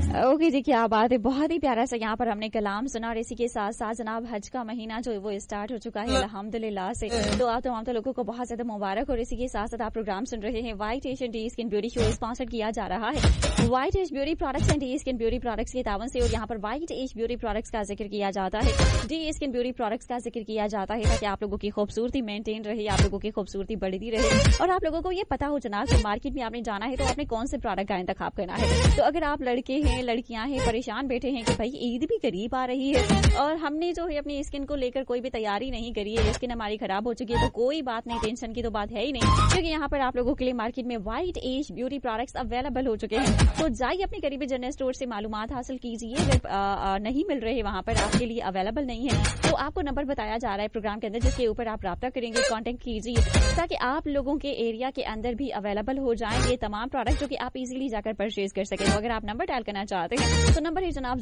Okay जी, क्या बात है। बहुत ही प्यारा सा यहाँ पर हमने कलाम सुना और इसी के साथ साथ जनाब हज का महीना जो है वो स्टार्ट हो चुका है अल्हम्दुलिल्लाह से। तो आप तमाम लोगों को बहुत ज्यादा मुबारक। और इसी के साथ साथ आप प्रोग्राम सुन रहे हैं white Asian D skin beauty show sponsor किया जा रहा है white as beauty products and D skin beauty products के तावन से। और यहाँ पर व्हाइट एज ब्यूटी प्रोडक्ट्स का जिक्र किया जाता है, डी स्किन ब्यूटी प्रोडक्ट्स का जिक्र किया जाता है ताकि आप लोगों की खूबसूरती मेंटेन रहे, आप लोगों की खूबसूरती बढ़ती रहे और आप लोगों को ये पता हो जनाब कि मार्केट में आपने जाना है तो आपने कौन से प्रोडक्ट का इंतखाब करना है। तो अगर आप लड़के हैं, लड़कियां हैं, परेशान बैठे हैं कि भाई ईद भी करीब आ रही है और हमने जो है अपनी स्किन को लेकर कोई भी तैयारी नहीं करी है, स्किन हमारी खराब हो चुकी है, तो कोई बात नहीं, टेंशन की तो बात है ही नहीं, क्योंकि यहाँ पर आप लोगों के लिए मार्केट में white as beauty products available हो चुके हैं। तो जाइए अपने करीबी जनरल स्टोर से मालूमात हासिल कीजिए। अगर नहीं मिल रहे वहां पर आपके लिए अवेलेबल नहीं है तो आपको नंबर बताया जा रहा है प्रोग्राम के अंदर, जिसके ऊपर आप राब्ता करेंगे, कांटेक्ट कीजिए ताकि आप लोगों के एरिया के अंदर भी अवेलेबल हो जाए ये तमाम प्रोडक्ट जो कि आप इजीली जाकर परचेज कर सके। तो अगर आप नंबर डायल करना चाहते हैं तो नंबर है जनाब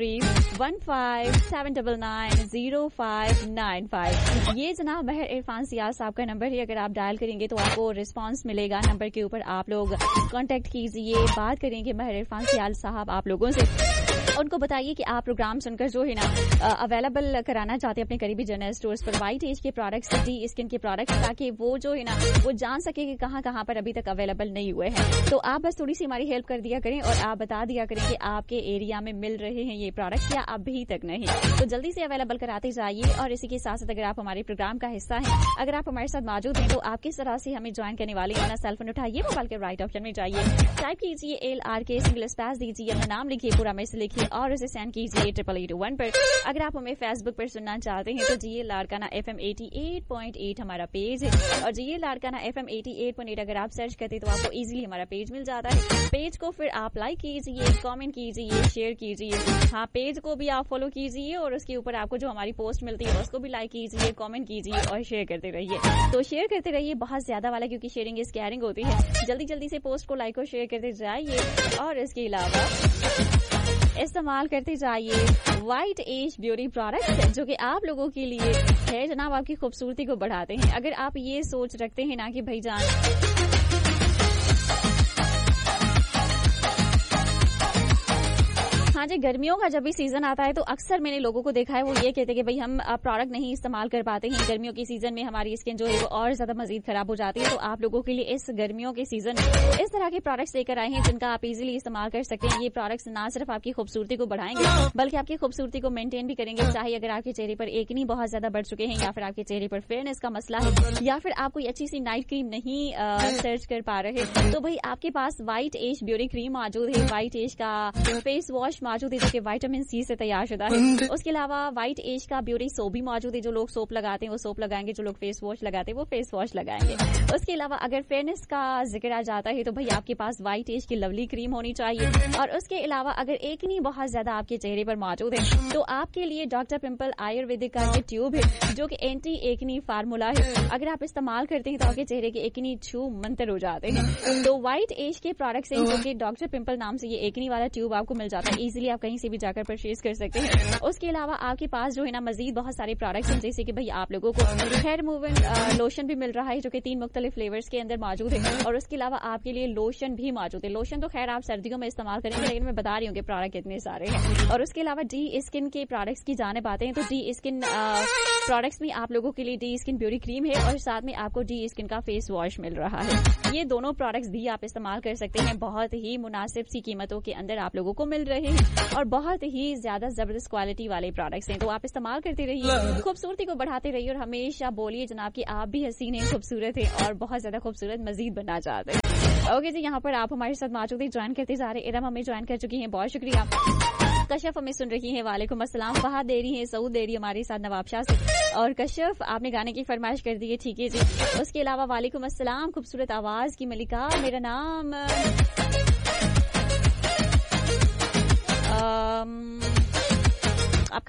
0315790595। ये जनाब महर इरफान सियाज साहब का नंबर है। अगर आप डायल करेंगे तो आपको रिस्पांस मिलेगा, नंबर के ऊपर आप लोग कांटेक्ट कीजिए, बात करेंगे महर इरफान सियाज साहब आप लोगों से। उनको बताइए कि आप प्रोग्राम सुनकर जो है ना अवेलेबल कराना चाहते हैं अपने करीबी जनरल स्टोर्स पर व्हाइट एज के प्रोडक्ट्स, डी स्किन के प्रोडक्ट्स, ताकि वो जो है ना वो जान सके कि कहां कहां पर अभी तक अवेलेबल नहीं हुए हैं। तो आप बस थोड़ी सी हमारी हेल्प कर दिया करें और आप बता दिया करें कि आपके एरिया में मिल रहे हैं ये प्रोडक्ट्स या अभी तक नहीं। तो जल्दी से अवेलेबल कराते जाइए। और इसी के साथ साथ अगर आप हमारे प्रोग्राम का हिस्सा हैं, अगर आप हमारे साथ मौजूद हैं तो आप किस तरह से हमें ज्वाइन करने वाले हैं, अपना सेल फोन उठाइए, मोबाइल के राइट ऑप्शन में जाइए, टाइप कीजिए LRK सिंगल स्पेस दीजिए, अपना नाम लिखिए, पूरा मैसेज लिखिए और उसे सेंड कीजिए 8821 पर। अगर आप हमें फेसबुक पर सुनना चाहते हैं तो GA लाड़काना FM 88.8 हमारा पेज है और GA लाड़काना FM 88.8 अगर आप सर्च करते तो आपको इजीली हमारा पेज मिल जाता है। पेज को फिर आप लाइक कीजिए, कमेंट कीजिए, शेयर कीजिए। हाँ, पेज को भी आप फॉलो कीजिए और उसके ऊपर आपको जो हमारी पोस्ट मिलती है उसको भी लाइक कीजिए, कमेंट कीजिए और शेयर करते रहिए। तो शेयर करते रहिए बहुत ज्यादा वाला, क्योंकि शेयरिंग इज केयरिंग होती है। जल्दी जल्दी से पोस्ट को लाइक और शेयर करते जाइए और इसके अलावा इस्तेमाल करते जाइए व्हाइट एज ब्यूटी प्रोडक्ट्स जो कि आप लोगों के लिए है जनाब आपकी खूबसूरती को बढ़ाते हैं। अगर आप ये सोच रखते हैं ना कि भाई जान हाँ जी, गर्मियों का जब भी सीजन आता है तो अक्सर मैंने लोगों को देखा है वो ये कहते हैं कि भाई हम प्रोडक्ट नहीं इस्तेमाल कर पाते हैं, गर्मियों के सीजन में हमारी स्किन जो है वो और ज्यादा मजीद खराब हो जाती है। तो आप लोगों के लिए इस गर्मियों के सीजन में इस तरह के प्रोडक्ट्स लेकर आए हैं जिनका आप इजीली इस्तेमाल कर सकते हैं। ये प्रोडक्ट्स ना सिर्फ आपकी खूबसूरती को बढ़ाएंगे बल्कि आपकी खूबसूरती को मेंटेन भी करेंगे। चाहे अगर आपके चेहरे पर एक्नी बहुत ज्यादा बढ़ चुके हैं या फिर आपके चेहरे पर फेयरनेस का मसला है या फिर आप कोई अच्छी सी नाइट क्रीम नहीं सर्च कर पा रहे तो भाई आपके पास व्हाइट एज ब्यूटी क्रीम मौजूद है, व्हाइट एज का फेस वॉश मौजूद है जो कि विटामिन C से तैयार शुदा है। उसके अलावा व्हाइट एज का ब्यूटी सोप भी मौजूद है, जो लोग सोप लगाते हैं वो सोप लगाएंगे, जो लोग फेस वॉश लगाते हैं वो फेस वॉश लगाएंगे। उसके अलावा अगर फेयरनेस का जिक्र आ जाता है तो भाई आपके पास व्हाइट एज की लवली क्रीम होनी चाहिए। और उसके अलावा अगर एक्नी बहुत ज्यादा आपके चेहरे पर मौजूद है तो आपके लिए डॉक्टर पिंपल आयुर्वेदिक का ये ट्यूब है जो कि एंटी एक्नी फार्मूला है। अगर आप इस्तेमाल करते हैं तो आपके चेहरे के एक्नी छू मंतर हो जाते हैं। तो व्हाइट एज के प्रोडक्ट्स हैं जो कि डॉक्टर पिंपल नाम से ये एक्नी वाला ट्यूब आपको मिल जाता है, इजीली आप कहीं से भी जाकर परचेज कर सकते हैं। उसके अलावा आपके पास जो है ना मजीद बहुत सारे प्रोडक्ट्स हैं, जैसे कि भाई आप लोगों को हेयर रिमूविंग लोशन भी मिल रहा है जो कि 3 मुख्तलिफ फ्लेवर्स के अंदर मौजूद है। और उसके अलावा आपके लिए लोशन भी मौजूद है। लोशन तो खैर आप सर्दियों में इस्तेमाल करेंगे, लेकिन मैं बता रही हूँ कि प्रोडक्ट कितने सारे हैं। और उसके अलावा डी स्किन के प्रोडक्ट्स की जानिब आते हैं तो डी स्किन प्रोडक्ट्स में आप लोगों के लिए डी स्किन ब्यूटी क्रीम है और साथ में आपको डी स्किन का फेस वॉश मिल रहा है। ये दोनों प्रोडक्ट्स भी आप इस्तेमाल कर सकते हैं, बहुत ही मुनासिब सी कीमतों के अंदर आप लोगों को मिल रहे हैं और बहुत ही ज्यादा जबरदस्त क्वालिटी वाले प्रोडक्ट्स हैं। तो आप इस्तेमाल करते रहिए, खूबसूरती को बढ़ाते रहिए और हमेशा बोलिए जनाब कि आप भी हसीन हैं, खूबसूरत है और बहुत ज्यादा खूबसूरत मजीद बनना चाहते हैं। ओके जी, यहाँ पर आप हमारे साथ मौजूद है, ज्वाइन करते जा रहे हैं। इरम हमें ज्वाइन कर चुकी हैं, बहुत शुक्रिया। कश्यप हमें सुन रही है, वालेकुम अस्सलाम। फहद दे रही है, सऊद दे रही है हमारे साथ नवाबशाह से। और कश्यप आपने गाने की फरमाइश कर दी है, ठीक है जी। उसके अलावा वालेकुम अस्सलाम, खूबसूरत आवाज की मलिका, मेरा नाम आपका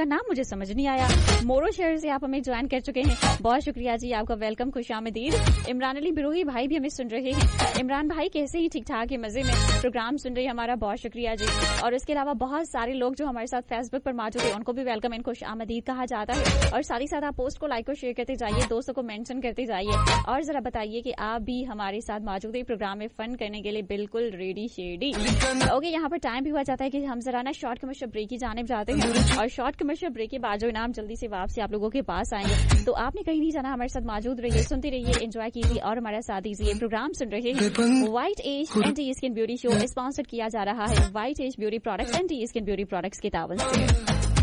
आपका नाम मुझे समझ नहीं आया। मोरो शहर से आप हमें ज्वाइन कर चुके हैं, बहुत शुक्रिया जी, आपका वेलकम, खुशामदीद। इमरान अली बिरोही भाई भी हमें सुन रहे हैं। इमरान भाई कैसे ही ठीक ठाक है, मजे में प्रोग्राम सुन रहे हैं हमारा, बहुत शुक्रिया जी। और इसके अलावा बहुत सारे लोग जो हमारे साथ फेसबुक पर मौजूद है उनको भी वेलकम एंड खुशामदीद कहा जाता है। और साथ ही साथ आप पोस्ट को लाइक और शेयर करते जाइए, दोस्तों को मेंशन करते जाइए और जरा बताइए कि आप भी हमारे साथ मौजूद है प्रोग्राम में फन करने के लिए बिल्कुल रेडी शेडी। ओके, यहाँ पर टाइम भी हुआ जाता है कि हम जरा ना शॉर्ट कमर्शियल ब्रेक की जानिब जाते हैं और शॉर्ट कमर्शियल ब्रेक के बाद जो इनाम जल्दी से वापसी आप लोगों के पास आएंगे। तो आपने कहीं नहीं जाना, हमारे साथ मौजूद रहिए, सुनते रहिए, एंजॉय कीजिए और हमारा साथ दीजिए। प्रोग्राम सुन रहे हैं white as anti skin beauty show, sponsor किया जा रहा है white as beauty products anti skin beauty products के तावन से।